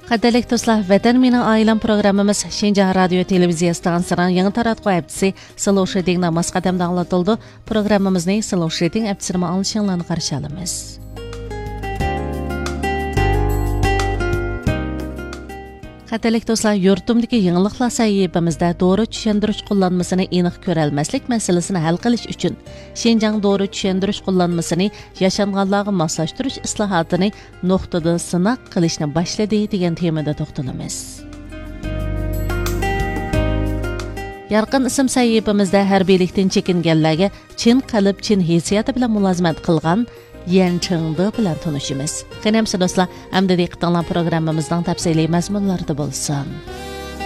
Qadirlik dostlar, Vatan Mening Oilam programmamiz Şinjan Radio Televiziya stansiyasining yangi taratquv haftasi Slow Shredding namoz qadamda anglatildi. Programmamizni Slow Shredding haftasini alishinglarni qarshi olamiz. Qadirlik dostlar, yurtimdagi yangiliklar sahifamizda dori tushuntirish qo'llanmasini aniq ko'rolmaslik masalasini hal qilish uchun Şinjan dori tushuntirish qo'llanmasini yashanganlarga moslashtirish islohotini nuqtadan sinaq qilishni boshladi degan temada to'xtalamiz. Yarqin ism sahifamizda harbiylikdan chekinganlarga chin qalb, chin hissiyati bilan mulozimat qilgan Yan Chengde bilan tanishimiz. Qanamsiz do'stlar, hamda diqqatinglar programmamizning tafsiliy mazmunlarida bo'lsin.